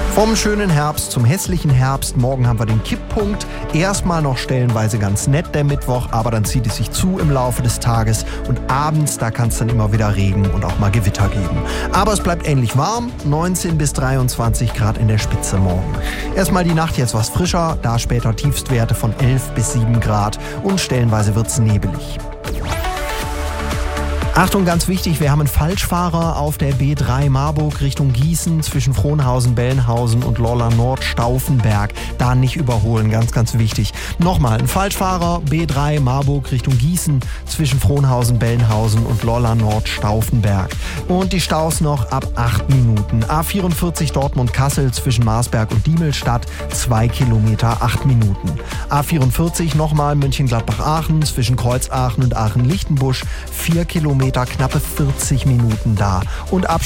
Vom schönen Herbst zum hässlichen Herbst. Morgen haben wir den Kipppunkt. Erstmal noch stellenweise ganz nett der Mittwoch, aber dann zieht es sich zu im Laufe des Tages. Und abends, da kann es dann immer wieder Regen und auch mal Gewitter geben. Aber es bleibt ähnlich warm, 19 bis 23 Grad in der Spitze morgen. Erstmal die Nacht jetzt was frischer, da später Tiefstwerte von 11 bis 7 Grad und stellenweise wird es nebelig. Achtung, ganz wichtig, wir haben einen Falschfahrer auf der B3 Marburg Richtung Gießen zwischen Frohnhausen, Bellenhausen und Lorla Nord Stauffenberg. Da nicht überholen, ganz, ganz wichtig. Nochmal, ein Falschfahrer B3 Marburg Richtung Gießen zwischen Frohnhausen, Bellenhausen und Lorla Nord Stauffenberg. Und die Staus noch ab 8 Minuten. A44 Dortmund-Kassel zwischen Marsberg und Diemelstadt 2 Kilometer 8 Minuten. A44 nochmal Mönchengladbach-Aachen zwischen Kreuzaachen und Aachen-Lichtenbusch 4 Kilometer, knappe 40 Minuten da. Und